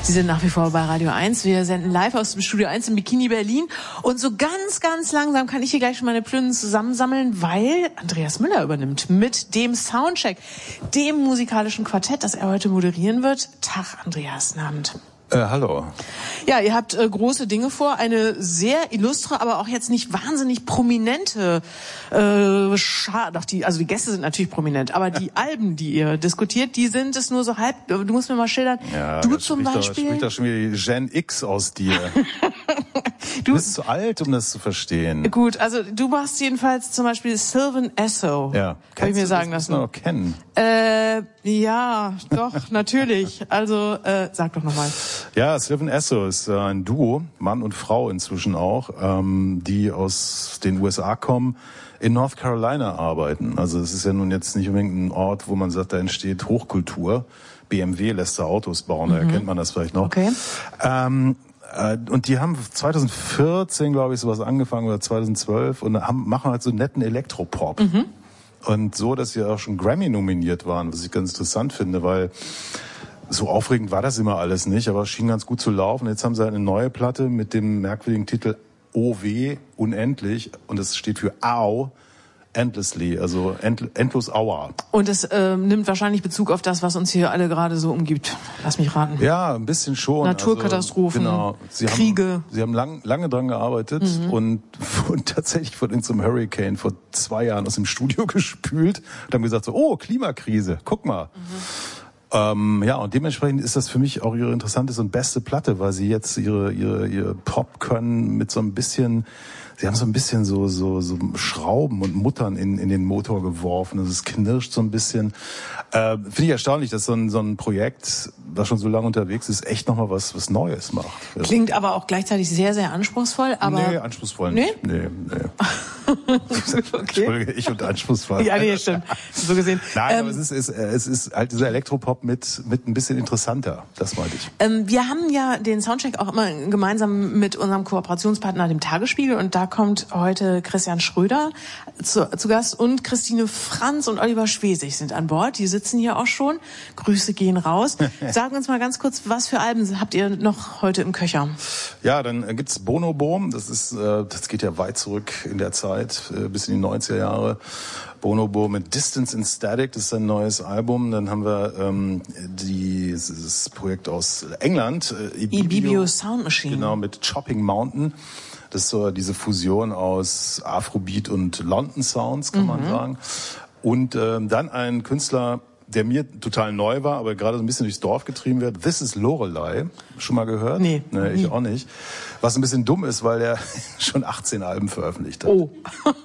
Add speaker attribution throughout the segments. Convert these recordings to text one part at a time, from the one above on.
Speaker 1: Sie sind nach wie vor bei Radio 1. Wir senden live aus dem Studio 1 in Bikini Berlin. Und so ganz, ganz langsam kann ich hier gleich schon meine Plünnen zusammensammeln, weil Andreas Müller übernimmt mit dem Soundcheck, dem musikalischen Quartett, das er heute moderieren wird. Tag, Andreas, guten Abend.
Speaker 2: Hallo.
Speaker 1: Ja, ihr habt große Dinge vor, eine sehr illustre, aber auch jetzt nicht wahnsinnig prominente die Gäste sind natürlich prominent, aber die Alben, die ihr diskutiert, die sind es nur so halb, du musst mir mal schildern,
Speaker 2: ja,
Speaker 1: du zum Beispiel.
Speaker 2: Spricht da schon wieder die Gen X aus dir. Du bist zu alt, um das zu verstehen.
Speaker 1: Gut, also du machst jedenfalls zum Beispiel Sylvan Esso.
Speaker 2: Ja,
Speaker 1: kann ich mir sagen lassen.
Speaker 2: Das noch kennen.
Speaker 1: Ja, doch, natürlich. Also, sag doch nochmal.
Speaker 2: Ja, Sylvan Esso ist ein Duo, Mann und Frau inzwischen auch, die aus den USA kommen, in North Carolina arbeiten. Also es ist ja nun jetzt nicht unbedingt ein Ort, wo man sagt, da entsteht Hochkultur. BMW lässt da Autos bauen, da erkennt man das vielleicht noch.
Speaker 1: Okay.
Speaker 2: Und die haben 2014, glaube ich, sowas angefangen oder 2012 und machen halt so netten Elektropop. Und so, dass sie auch schon Grammy nominiert waren, was ich ganz interessant finde, weil so aufregend war das immer alles nicht, aber es schien ganz gut zu laufen. Jetzt haben sie eine neue Platte mit dem merkwürdigen Titel OW, unendlich, und das steht für Au, endlessly, also endlos Aua.
Speaker 1: Und es nimmt wahrscheinlich Bezug auf das, was uns hier alle gerade so umgibt. Lass mich raten.
Speaker 2: Ja, ein bisschen schon.
Speaker 1: Naturkatastrophen,
Speaker 2: also, genau.
Speaker 1: Kriege.
Speaker 2: Sie haben lange dran gearbeitet und wurden tatsächlich von irgendeinem Hurricane vor 2 Jahren aus dem Studio gespült und haben gesagt so, oh, Klimakrise, guck mal. Ja, und dementsprechend ist das für mich auch ihre interessanteste und beste Platte, weil sie jetzt ihre Pop können mit so ein bisschen, sie haben so ein bisschen so Schrauben und Muttern in den Motor geworfen. Also es knirscht so ein bisschen. Finde ich erstaunlich, dass so ein Projekt, das schon so lange unterwegs ist, echt nochmal was Neues macht.
Speaker 1: Klingt aber auch gleichzeitig sehr, sehr anspruchsvoll. Aber
Speaker 2: nee, anspruchsvoll nicht. Nee.
Speaker 1: Okay.
Speaker 2: Entschuldige, ich und anspruchsvoll.
Speaker 1: Ja, nee, stimmt. So gesehen.
Speaker 2: Nein, aber es ist halt dieser Elektropop mit ein bisschen interessanter. Das meinte ich.
Speaker 1: Wir haben ja den Soundcheck auch immer gemeinsam mit unserem Kooperationspartner, dem Tagesspiegel, und da kommt heute Christian Schröder zu Gast und Christine Franz und Oliver Schwesig sind an Bord. Die sitzen hier auch schon. Grüße gehen raus. Sagen uns mal ganz kurz, was für Alben habt ihr noch heute im Köcher?
Speaker 2: Ja, dann gibt's Bonobo. Das geht ja weit zurück in der Zeit, bis in die 90er Jahre. Bonobo mit Distance in Static, das ist ein neues Album. Dann haben wir dieses Projekt aus England,
Speaker 1: Ibibio Sound Machine.
Speaker 2: Genau, mit Chopping Mountain. Das ist so diese Fusion aus Afrobeat und London Sounds, kann man sagen. Und dann ein Künstler, der mir total neu war, aber gerade so ein bisschen durchs Dorf getrieben wird. This is Lorelei. Schon mal gehört?
Speaker 1: Nee,
Speaker 2: ich auch nicht. Was ein bisschen dumm ist, weil er schon 18 Alben veröffentlicht hat.
Speaker 1: Oh.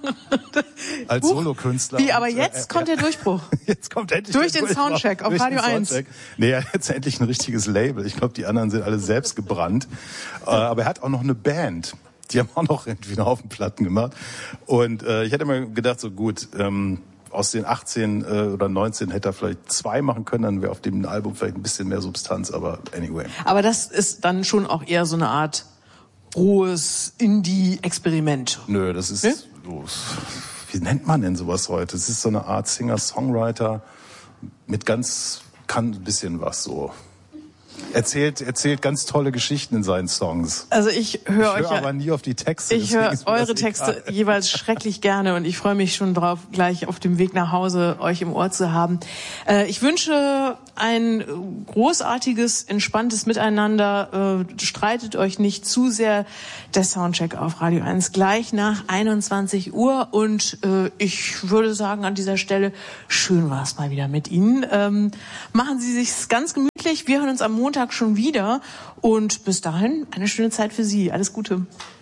Speaker 2: Als Solokünstler.
Speaker 1: Wie, aber jetzt kommt der Durchbruch.
Speaker 2: Jetzt kommt endlich
Speaker 1: durch den Soundcheck auf Radio 1.
Speaker 2: Nee, er hat jetzt endlich ein richtiges Label. Ich glaube, die anderen sind alle selbst gebrannt. Aber er hat auch noch eine Band. Die haben auch noch irgendwie einen Haufen Platten gemacht. Und ich hätte mir gedacht, so gut, aus den 18 oder 19 hätte er vielleicht 2 machen können, dann wäre auf dem Album vielleicht ein bisschen mehr Substanz, aber anyway.
Speaker 1: Aber das ist dann schon auch eher so eine Art rohes Indie-Experiment.
Speaker 2: Nö, das ist so, wie nennt man denn sowas heute? Es ist so eine Art Singer-Songwriter mit kann ein bisschen was so. Erzählt ganz tolle Geschichten in seinen Songs.
Speaker 1: Also ich höre
Speaker 2: aber nie auf die Texte.
Speaker 1: Ich höre eure Texte jeweils schrecklich gerne und ich freue mich schon drauf, gleich auf dem Weg nach Hause euch im Ohr zu haben. Ich wünsche ein großartiges, entspanntes Miteinander. Streitet euch nicht zu sehr. Der Soundcheck auf Radio 1 gleich nach 21 Uhr und ich würde sagen an dieser Stelle, schön war es mal wieder mit Ihnen. Machen Sie sich's ganz gemütlich. Wir hören uns am Montag schon wieder und bis dahin eine schöne Zeit für Sie. Alles Gute.